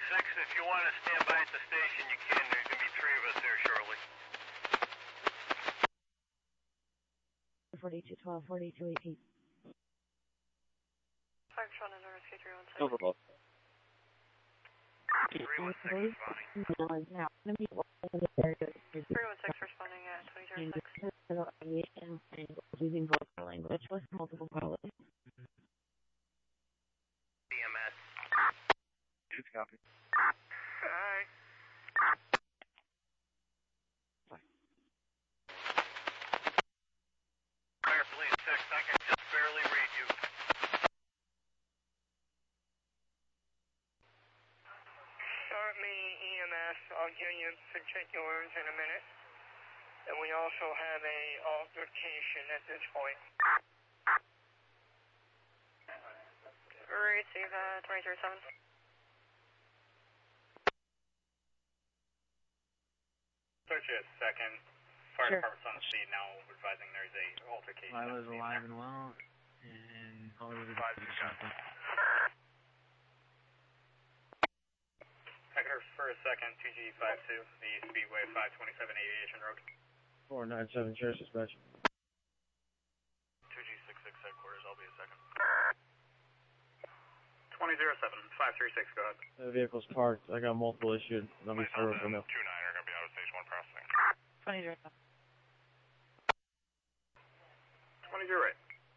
if you want to stand by at the station, you can. There's going to be 3 of us there shortly. 4212, 4218. Fox 1 and RSK 316. Overboard. 316 responding. Now, I'm going to be in the area. 316 responding at 2006. And using vocal language with multiple pilots. BMS. Shoot copy. Alright. Fire police 6, I can just barely read you. Start me EMS, I'll give you particulars in a minute. And we also have a altercation at this point. Receive 237. Search it, second. Fire Sure. department's on the scene now, advising there's a altercation. Lila's alive and well, and all of the shot. Second for a second, 2G52, the Speedway 527 Aviation Road. 497, share suspension. 2G66 headquarters, I'll be a second. 2007, 536, go ahead. The vehicle's parked. I got multiple issued. Let me throw it for now. 29 are going to be out of station 1 processing. 2007. 20 right.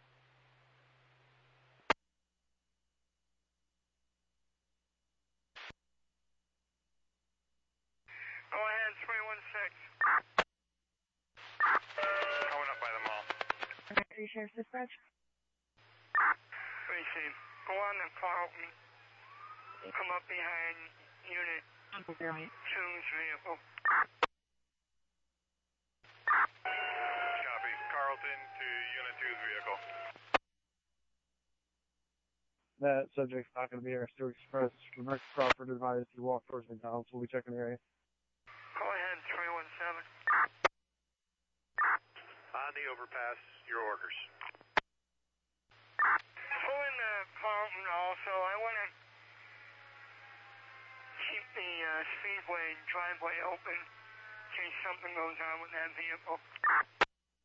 Go ahead, 316. Coming up by the mall. Are you sheriff's dispatch? Receive. Go on to Carlton. Come up behind Unit Brilliant. 2's vehicle. Copy. Carlton to Unit 2's vehicle. That subject's not going to be here. Stewart Express. Reverse Crawford advised he walked towards McDonald's. We'll be checking the area. Go ahead, 317. On the overpass, your orders. Pull into Carlton also. I want to keep the Speedway driveway open in case something goes on with that vehicle.